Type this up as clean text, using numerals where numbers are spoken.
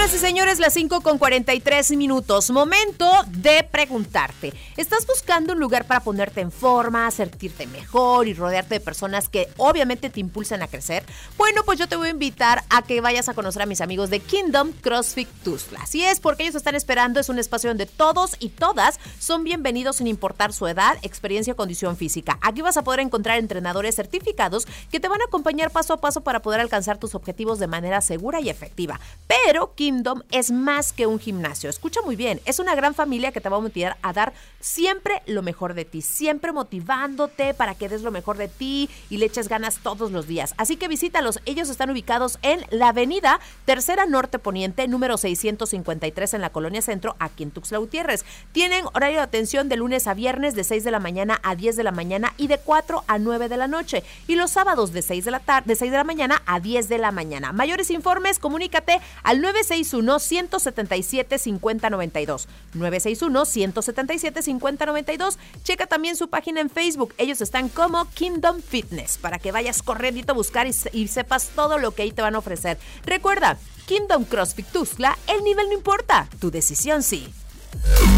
Señoras y señores, las 5:43. Momento de preguntarte. ¿Estás buscando un lugar para ponerte en forma, sentirte mejor y rodearte de personas que obviamente te impulsan a crecer? Bueno, pues yo te voy a invitar a que vayas a conocer a mis amigos de Kingdom CrossFit Tuxtla. Así es, porque ellos están esperando. Es un espacio donde todos y todas son bienvenidos sin importar su edad, experiencia o condición física. Aquí vas a poder encontrar entrenadores certificados que te van a acompañar paso a paso para poder alcanzar tus objetivos de manera segura y efectiva. Pero Kingdom es más que un gimnasio. Escucha muy bien, es una gran familia que te va a motivar a dar siempre lo mejor de ti, siempre motivándote para que des lo mejor de ti y le eches ganas todos los días. Así que visítalos. Ellos están ubicados en la avenida Tercera Norte Poniente, número 653 en la Colonia Centro, aquí en Tuxtla Gutiérrez. Tienen horario de atención de lunes a viernes de 6 de la mañana a 10 de la mañana y de 4 a 9 de la noche. Y los sábados de 6 de la mañana a 10 de la mañana. Mayores informes, comunícate al 961-177-5092. 961-177-5092. Checa también su página en Facebook. Ellos están como Kingdom Fitness para que vayas corriendo a buscar y sepas todo lo que ahí te van a ofrecer. Recuerda, Kingdom CrossFit Tuxtla, el nivel no importa, tu decisión sí.